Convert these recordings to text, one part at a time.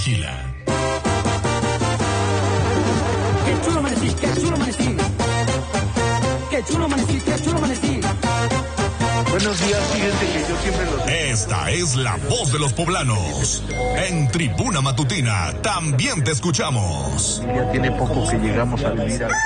Tequila. Qué chulo amanecí, qué chulo amanecí. Qué chulo amanecí, qué chulo amanecí. Buenos días, fíjense que yo siempre los... Esta es la voz de los poblanos. En Tribuna Matutina también te escuchamos. Ya tiene poco que llegamos a vivir aquí.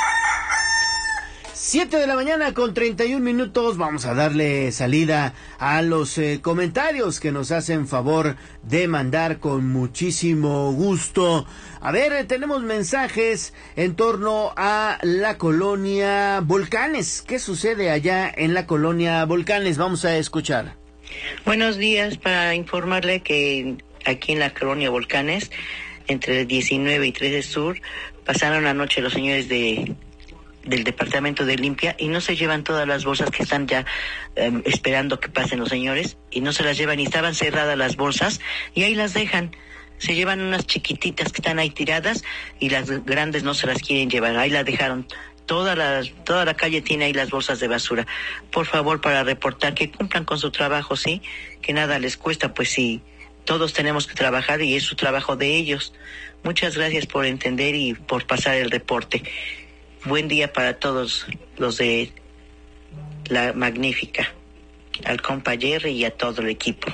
7 de la mañana con 31 minutos, vamos a darle salida a los comentarios que nos hacen favor de mandar con muchísimo gusto. A ver, tenemos mensajes en torno a la colonia Volcanes. ¿Qué sucede allá en la colonia Volcanes? Vamos a escuchar. Buenos días, para informarle que aquí en la colonia Volcanes, entre el 19 y 13 Sur, pasaron anoche los señores del departamento de limpia y no se llevan todas las bolsas que están ya esperando que pasen los señores, y no se las llevan, y estaban cerradas las bolsas y ahí las dejan. Se llevan unas chiquititas que están ahí tiradas y las grandes no se las quieren llevar, ahí las dejaron. Toda la calle tiene ahí las bolsas de basura. Por favor, para reportar que cumplan con su trabajo, ¿sí? Que nada les cuesta, pues sí, todos tenemos que trabajar y es su trabajo de ellos. Muchas gracias por entender y por pasar el reporte. Buen día para todos los de La Magnífica, al compa Jerry y a todo el equipo.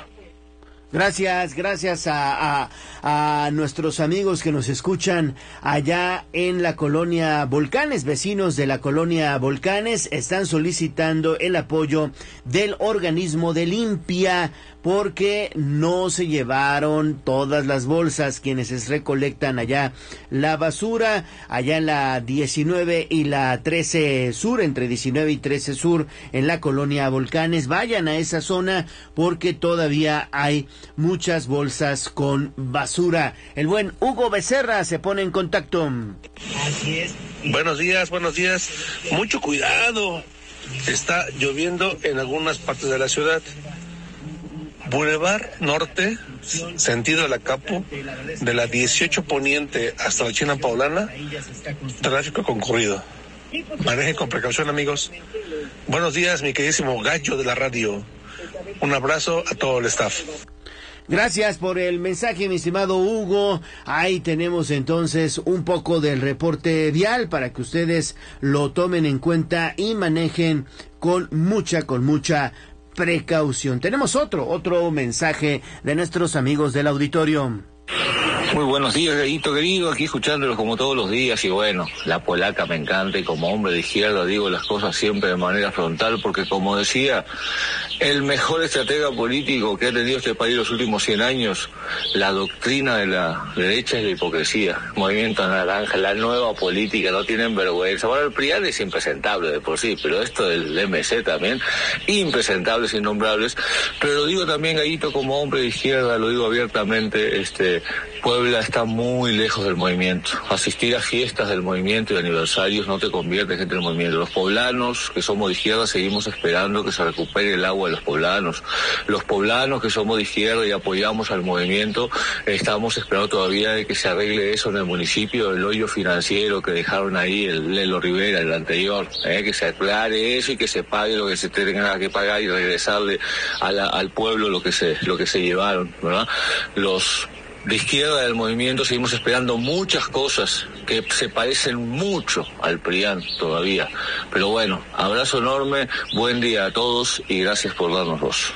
Gracias a nuestros amigos que nos escuchan allá en la colonia Volcanes. Vecinos de la colonia Volcanes están solicitando el apoyo del organismo de limpia porque no se llevaron todas las bolsas quienes recolectan allá la basura, allá en la 19 y la 13 Sur, entre 19 y 13 Sur, en la colonia Volcanes. Vayan a esa zona porque todavía hay muchas bolsas con basura. El buen Hugo Becerra se pone en contacto. Así es. Buenos días. Mucho cuidado. Está lloviendo en algunas partes de la ciudad. Boulevard Norte, sentido de la Capo, de la 18 Poniente hasta la China Paulana, tráfico concurrido. Manejen con precaución, amigos. Buenos días, mi queridísimo gallo de la radio. Un abrazo a todo el staff. Gracias por el mensaje, mi estimado Hugo. Ahí tenemos entonces un poco del reporte vial para que ustedes lo tomen en cuenta y manejen con mucha precaución. Tenemos otro mensaje de nuestros amigos del auditorio. Muy buenos días, Gallito querido, aquí escuchándolos como todos los días. Y bueno, la polaca me encanta, y como hombre de izquierda digo las cosas siempre de manera frontal, porque como decía el mejor estratega político que ha tenido este país los últimos 100 años, la doctrina de la derecha es la hipocresía. Movimiento Naranja, la nueva política, no tienen vergüenza. Bueno, el PRIAN es impresentable de por sí, pero esto del MC también, impresentables, innombrables. Pero lo digo también, Gallito, como hombre de izquierda, lo digo abiertamente, Puebla está muy lejos del movimiento. Asistir a fiestas del movimiento y aniversarios no te convierte en gente del movimiento. Los poblanos que somos de izquierda seguimos esperando que se recupere el agua de los poblanos. Los poblanos que somos de izquierda y apoyamos al movimiento, estamos esperando todavía de que se arregle eso en el municipio, el hoyo financiero que dejaron ahí el Lelo Rivera, el anterior, que se aclare eso y que se pague lo que se tenga que pagar y regresarle al pueblo lo que se llevaron, ¿verdad? Los de izquierda del movimiento seguimos esperando muchas cosas que se parecen mucho al PRIAN todavía. Pero bueno, abrazo enorme, buen día a todos y gracias por darnos voz.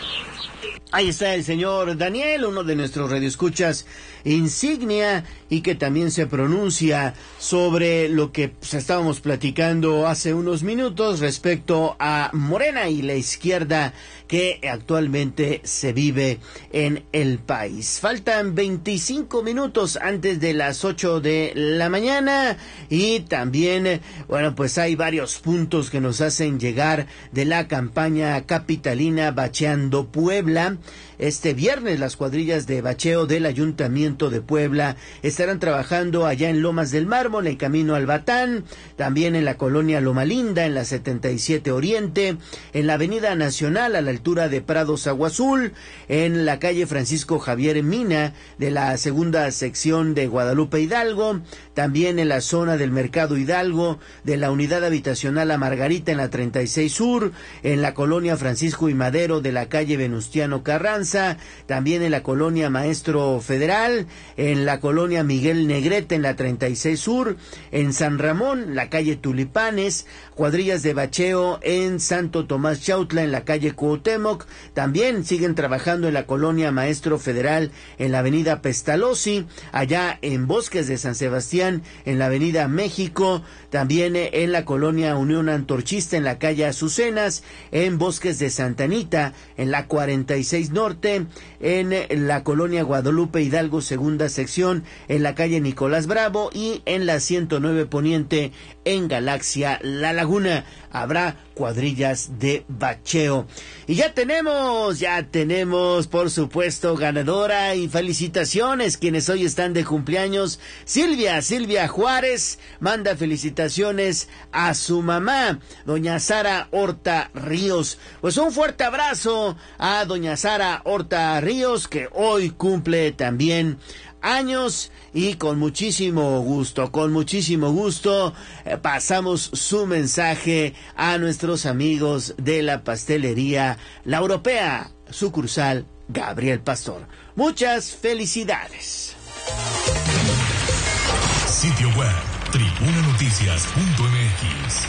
Ahí está el señor Daniel, uno de nuestros radioescuchas insignia, y que también se pronuncia sobre lo que estábamos platicando hace unos minutos respecto a Morena y la izquierda que actualmente se vive en el país. Faltan 25 minutos antes de las 8 de la mañana y también, bueno, pues hay varios puntos que nos hacen llegar de la campaña capitalina Bacheando Puebla. Este viernes las cuadrillas de bacheo del Ayuntamiento de Puebla estarán trabajando allá en Lomas del Mármol, en camino al Batán, también en la colonia Loma Linda, en la 77 Oriente, en la Avenida Nacional a la altura de Prados Agua Azul, en la calle Francisco Javier Mina de la segunda sección de Guadalupe Hidalgo, también en la zona del Mercado Hidalgo, de la unidad habitacional La Margarita en la 36 Sur, en la colonia Francisco y Madero de la calle Venustiano Carranza, Esperanza, también en la colonia Maestro Federal, en la colonia Miguel Negrete, en la 36 Sur, en San Ramón, la calle Tulipanes, cuadrillas de bacheo en Santo Tomás Chautla, en la calle Cuauhtémoc. También siguen trabajando en la colonia Maestro Federal, en la avenida Pestalozzi, allá en Bosques de San Sebastián, en la avenida México, también en la colonia Unión Antorchista, en la calle Azucenas, en Bosques de Santa Anita, en la 46 Norte, en la colonia Guadalupe Hidalgo, segunda sección, en la calle Nicolás Bravo y en la 109 Poniente, en Galaxia La Laguna. Habrá cuadrillas de bacheo. Y ya tenemos, por supuesto, ganadora, y felicitaciones quienes hoy están de cumpleaños. Silvia Juárez manda felicitaciones a su mamá, doña Sara Horta Ríos. Pues un fuerte abrazo a doña Sara Horta Ríos, que hoy cumple también años, y con muchísimo gusto pasamos su mensaje a nuestros amigos de la pastelería La Europea, sucursal Gabriel Pastor. Muchas felicidades. Sitio web tribunanoticias.mx.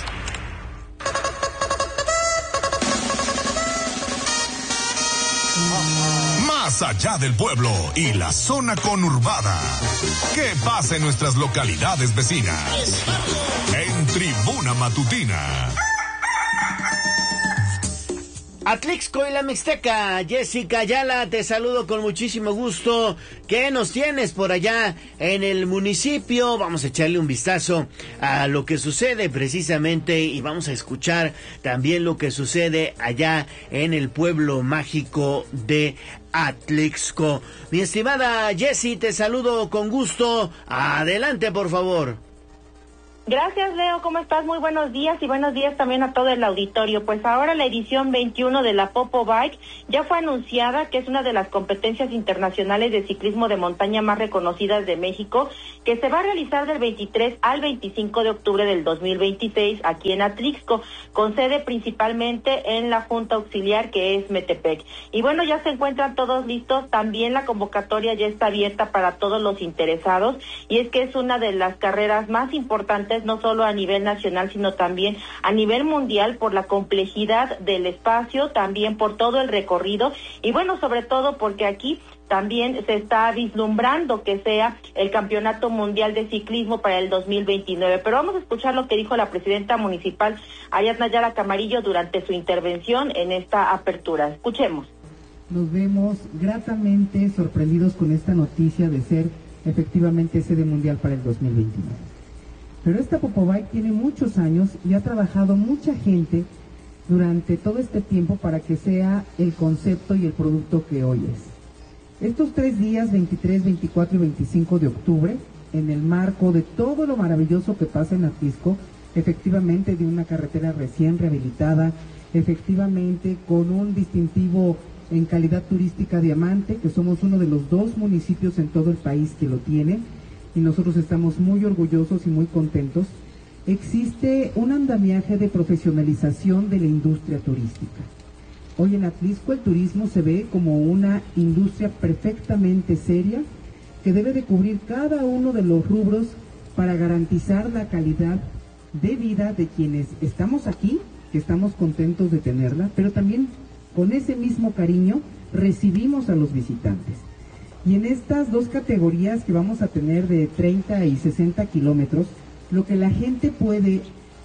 Más allá del pueblo y la zona conurbada. ¿Qué pasa en nuestras localidades vecinas? En Tribuna Matutina. Atlixco y la Mixteca, Jessica Ayala, te saludo con muchísimo gusto. ¿Qué nos tienes por allá en el municipio? Vamos a echarle un vistazo a lo que sucede precisamente, y vamos a escuchar también lo que sucede allá en el pueblo mágico de Atlixco. Mi estimada Jessie, te saludo con gusto. Adelante, por favor. Gracias, Leo. ¿Cómo estás? Muy buenos días, y buenos días también a todo el auditorio. Pues ahora la edición 21 de la Popo Bike ya fue anunciada, que es una de las competencias internacionales de ciclismo de montaña más reconocidas de México, que se va a realizar del 23 al 25 de octubre del 2026 aquí en Atlixco, con sede principalmente en la Junta Auxiliar, que es Metepec. Y bueno, ya se encuentran todos listos. También la convocatoria ya está abierta para todos los interesados, y es que es una de las carreras más importantes, no solo a nivel nacional, sino también a nivel mundial, por la complejidad del espacio, también por todo el recorrido, y bueno, sobre todo porque aquí también se está vislumbrando que sea el Campeonato Mundial de Ciclismo para el 2029. Pero vamos a escuchar lo que dijo la presidenta municipal, Ariadna Ayala Camarillo, durante su intervención en esta apertura. Escuchemos. Nos vemos gratamente sorprendidos con esta noticia de ser efectivamente sede mundial para el 2029. Pero esta Popo Bike tiene muchos años y ha trabajado mucha gente durante todo este tiempo para que sea el concepto y el producto que hoy es. Estos 3 días, 23, 24 y 25 de octubre, en el marco de todo lo maravilloso que pasa en Atlixco, efectivamente de una carretera recién rehabilitada, efectivamente con un distintivo en calidad turística diamante, que somos uno de los 2 municipios en todo el país que lo tienen, y nosotros estamos muy orgullosos y muy contentos. Existe un andamiaje de profesionalización de la industria turística. Hoy en Atlixco el turismo se ve como una industria perfectamente seria, que debe de cubrir cada uno de los rubros para garantizar la calidad de vida de quienes estamos aquí, que estamos contentos de tenerla, pero también con ese mismo cariño recibimos a los visitantes. Y en estas 2 categorías que vamos a tener de 30 y 60 kilómetros, lo que la gente puede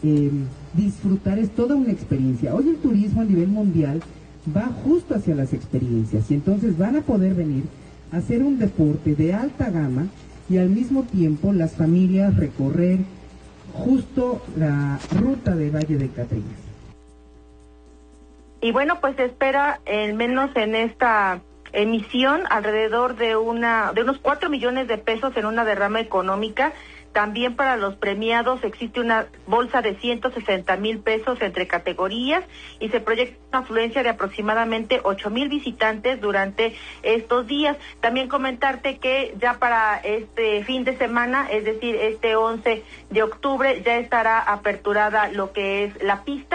disfrutar es toda una experiencia. Hoy el turismo a nivel mundial va justo hacia las experiencias, y entonces van a poder venir a hacer un deporte de alta gama, y al mismo tiempo las familias recorrer justo la ruta de Valle de Catrillas. Y bueno, pues se espera, al menos en esta emisión, alrededor de unos 4 millones de pesos en una derrama económica. También para los premiados existe una bolsa de 160,000 pesos entre categorías, y se proyecta una afluencia de aproximadamente 8,000 visitantes durante estos días. También comentarte que ya para este fin de semana, es decir, este 11 de octubre, ya estará aperturada lo que es la pista,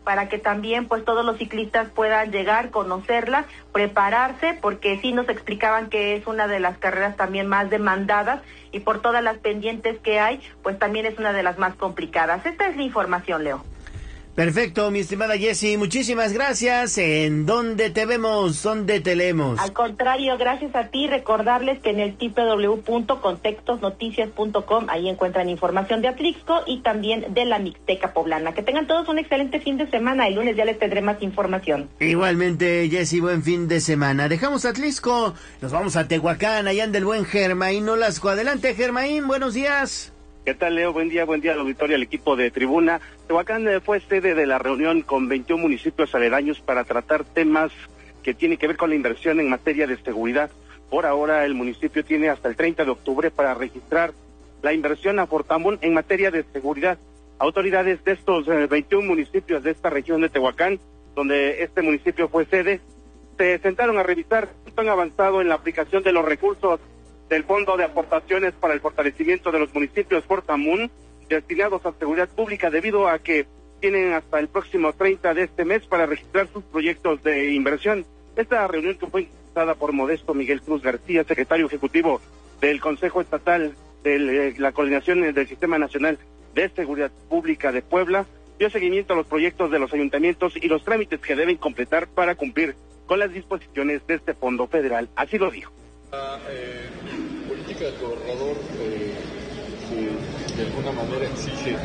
para que también pues todos los ciclistas puedan llegar, conocerla, prepararse, porque sí nos explicaban que es una de las carreras también más demandadas y por todas las pendientes que hay, pues también es una de las más complicadas. Esta es la información, Leo. Perfecto, mi estimada Jessie, muchísimas gracias. ¿En dónde te vemos? ¿Dónde te leemos? Al contrario, gracias a ti. Recordarles que en el www.contextosnoticias.com ahí encuentran información de Atlixco y también de la Mixteca Poblana. Que tengan todos un excelente fin de semana. El lunes ya les tendré más información. Igualmente, Jessie, buen fin de semana. Dejamos Atlixco, nos vamos a Tehuacán, allá anda el buen Germaín Nolasco. Adelante, Germaín, buenos días. ¿Qué tal, Leo? Buen día al auditorio, al equipo de Tribuna. Tehuacán fue sede de la reunión con 21 municipios aledaños para tratar temas que tienen que ver con la inversión en materia de seguridad. Por ahora, el municipio tiene hasta el 30 de octubre para registrar la inversión a Fortamun en materia de seguridad. Autoridades de estos 21 municipios de esta región de Tehuacán, donde este municipio fue sede, se sentaron a revisar cuánto han avanzado en la aplicación de los recursos del Fondo de Aportaciones para el Fortalecimiento de los Municipios Fortamun, destinados a seguridad pública, debido a que tienen hasta el próximo 30 de este mes para registrar sus proyectos de inversión. Esta reunión, que fue impulsada por Modesto Miguel Cruz García, secretario ejecutivo del Consejo Estatal de la Coordinación del Sistema Nacional de Seguridad Pública de Puebla, dio seguimiento a los proyectos de los ayuntamientos y los trámites que deben completar para cumplir con las disposiciones de este fondo federal. Así lo dijo. La política del gobernador que de alguna manera exige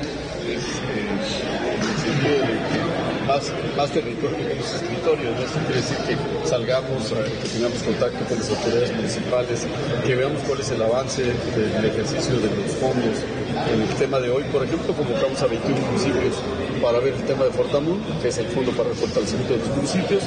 más territorio en los escritorios, ¿no? Eso quiere decir que salgamos, que tengamos contacto con las autoridades municipales, que veamos cuál es el avance del ejercicio de los fondos. En el tema de hoy, por ejemplo, convocamos a 21 municipios para ver el tema de Fortamun, que es el Fondo para el Fortalecimiento de los Municipios.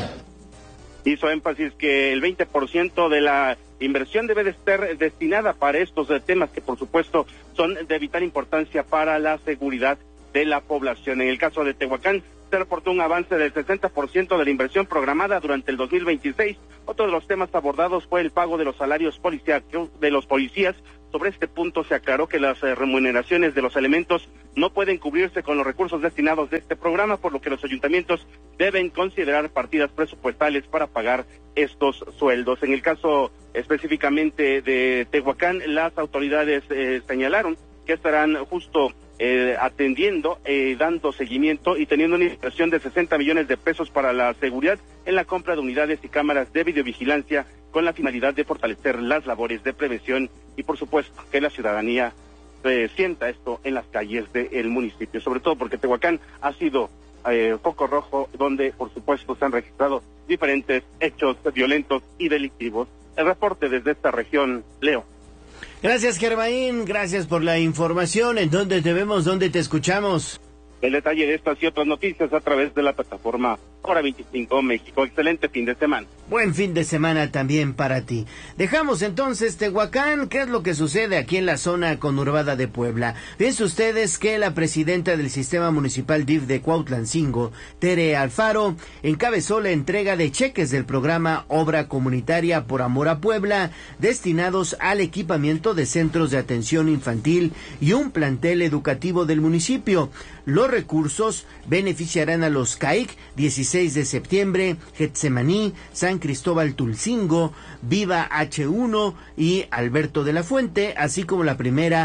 Hizo énfasis que el 20% de la inversión debe de estar destinada para estos temas que, por supuesto, son de vital importancia para la seguridad de la población. En el caso de Tehuacán, se reportó un avance del 60% de la inversión programada durante el 2026. Otro de los temas abordados fue el pago de los salarios de los policías. Sobre este punto se aclaró que las remuneraciones de los elementos no pueden cubrirse con los recursos destinados de este programa, por lo que los ayuntamientos deben considerar partidas presupuestales para pagar estos sueldos. En el caso específicamente de Tehuacán, las autoridades señalaron que estarán justo atendiendo, dando seguimiento y teniendo una inversión de 60 millones de pesos para la seguridad en la compra de unidades y cámaras de videovigilancia con la finalidad de fortalecer las labores de prevención y, por supuesto, que la ciudadanía sienta esto en las calles del municipio, sobre todo porque Tehuacán ha sido foco rojo, donde, por supuesto, se han registrado diferentes hechos violentos y delictivos. El reporte desde esta región, Leo. Gracias, Germaín, gracias por la información. ¿En dónde te vemos, dónde te escuchamos? El detalle de estas y otras noticias a través de la plataforma Hora 25 México. Excelente fin de semana. Buen fin de semana también para ti. Dejamos entonces Tehuacán. ¿Qué es lo que sucede aquí en la zona conurbada de Puebla? Fíjense ustedes que la presidenta del Sistema Municipal DIF de Cuautlancingo, Tere Alfaro, encabezó la entrega de cheques del programa Obra Comunitaria por Amor a Puebla, destinados al equipamiento de centros de atención infantil y un plantel educativo del municipio. Los recursos beneficiarán a los CAIC 16 de septiembre, Getsemaní, San Cristóbal Tulcingo, Viva H1 y Alberto de la Fuente, así como la primera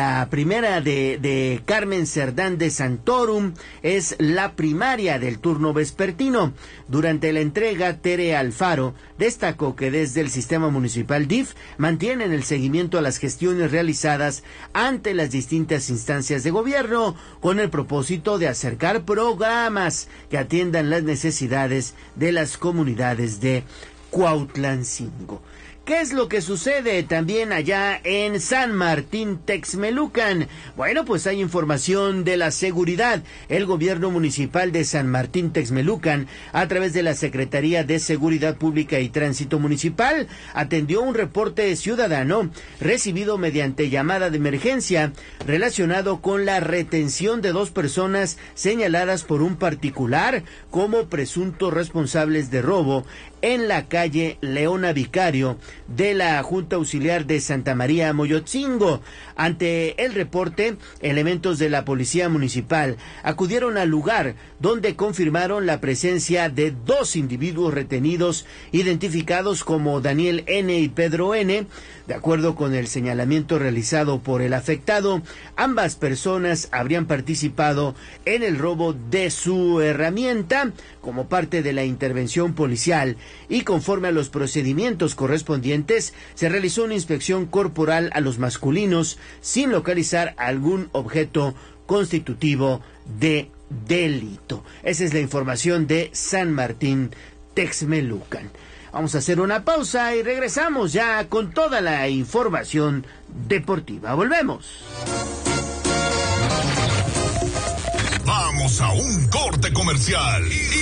de Carmen Cerdán de Santorum, es la primaria del turno vespertino. Durante la entrega, Tere Alfaro destacó que desde el Sistema Municipal DIF mantienen el seguimiento a las gestiones realizadas ante las distintas instancias de gobierno, con el propósito de acercar programas que atiendan las necesidades de las comunidades de Cuautlancingo. ¿Qué es lo que sucede también allá en San Martín Texmelucan? Bueno, pues hay información de la seguridad. El gobierno municipal de San Martín Texmelucan, a través de la Secretaría de Seguridad Pública y Tránsito Municipal, atendió un reporte ciudadano recibido mediante llamada de emergencia relacionado con la retención de 2 personas señaladas por un particular como presuntos responsables de robo en la calle Leona Vicario, de la Junta Auxiliar de Santa María Moyotzingo. Ante el reporte, elementos de la Policía Municipal acudieron al lugar donde confirmaron la presencia de 2 individuos retenidos identificados como Daniel N. y Pedro N. De acuerdo con el señalamiento realizado por el afectado, ambas personas habrían participado en el robo de su herramienta como parte de la intervención policial y conforme a los procedimientos correspondientes se realizó una inspección corporal a los masculinos sin localizar algún objeto constitutivo de delito. Esa es la información de San Martín Texmelucan. Vamos a hacer una pausa y regresamos ya con toda la información deportiva. Volvemos. Vamos a un corte comercial y